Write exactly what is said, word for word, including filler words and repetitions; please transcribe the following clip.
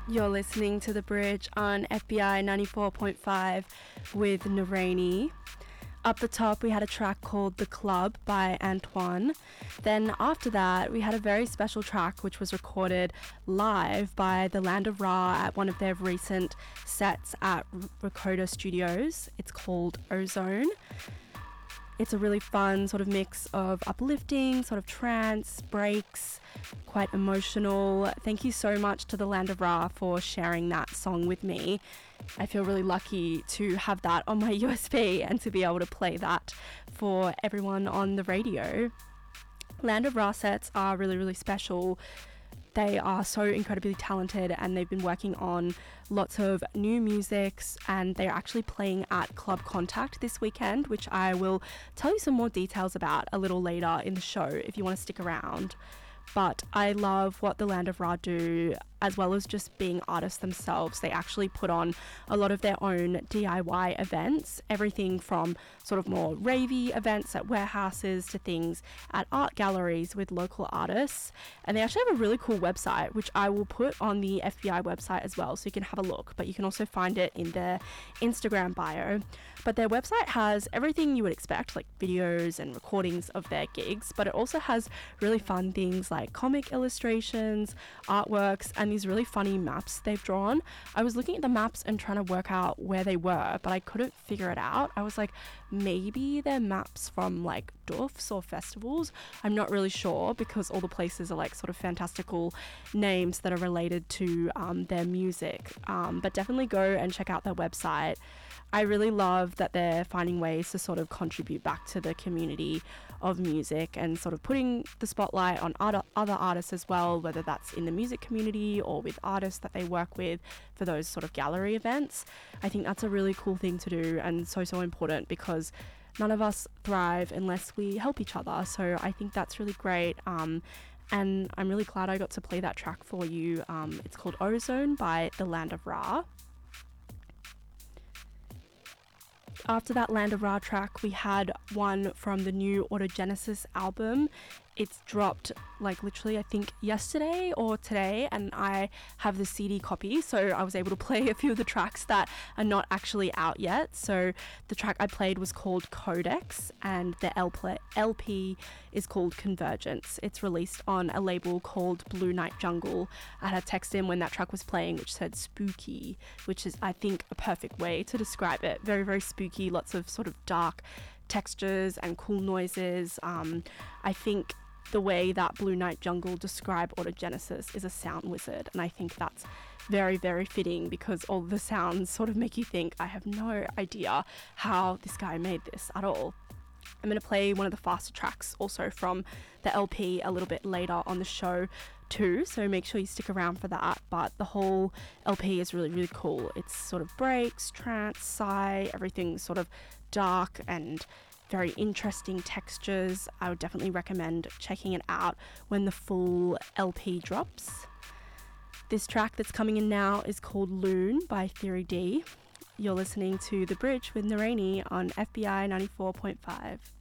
You're listening to The Bridge on F B I ninety-four point five with Naraini. Up the top, we had a track called The Club by Antoine. Then after that, we had a very special track which was recorded live by the Land of Ra at one of their recent sets at Rakota Studios. It's called Ozone. It's a really fun sort of mix of uplifting, sort of trance, breaks, quite emotional. Thank you so much to the Land of Ra for sharing that song with me. I feel really lucky to have that on my U S B and to be able to play that for everyone on the radio. Land of Ra sets are really, really special. They are so incredibly talented and they've been working on lots of new musics, and they're actually playing at Club Contact this weekend, which I will tell you some more details about a little later in the show if you want to stick around. But I love what the Land of Ra do, as well as just being artists themselves. They actually put on a lot of their own D I Y events, everything from sort of more ravey events at warehouses to things at art galleries with local artists. And they actually have a really cool website, which I will put on the F B I website as well, so you can have a look, but you can also find it in their Instagram bio. But their website has everything you would expect, like videos and recordings of their gigs, but it also has really fun things like comic illustrations, artworks, and these really funny maps they've drawn. I was looking at the maps and trying to work out where they were, but I couldn't figure it out. I was like, maybe they're maps from like doofs or festivals. I'm not really sure, because all the places are like sort of fantastical names that are related to um, their music. Um, but definitely go and check out their website. I really love that they're finding ways to sort of contribute back to the community of music and sort of putting the spotlight on other, other artists as well, whether that's in the music community or with artists that they work with for those sort of gallery events. I think that's a really cool thing to do, and so, so important, because none of us thrive unless we help each other. So I think that's really great. Um, and I'm really glad I got to play that track for you. Um, it's called Ozone by the Land of Ra. After that Land of Ra track, we had one from the new Autogenesis album. It's dropped like literally I think yesterday or today, and I have the C D copy, so I was able to play a few of the tracks that are not actually out yet. So the track I played was called Codex, and the L P is called Convergence. It's released on a label called Blue Night Jungle. I had a text in when that track was playing which said spooky, which is I think a perfect way to describe it. Very, very spooky, lots of sort of dark textures and cool noises. Um, I think the way that Blue Night Jungle describe Autogenesis is a sound wizard, and I think that's very, very fitting, because all the sounds sort of make you think, I have no idea how this guy made this at all. I'm going to play one of the faster tracks also from the L P a little bit later on the show too, so make sure you stick around for that. But the whole L P is really, really cool. It's sort of breaks, trance, sigh, everything's sort of dark and very interesting textures. I would definitely recommend checking it out when the full L P drops. This track that's coming in now is called Loon by Theory D. You're listening to The Bridge with Naraini on F B I ninety-four point five.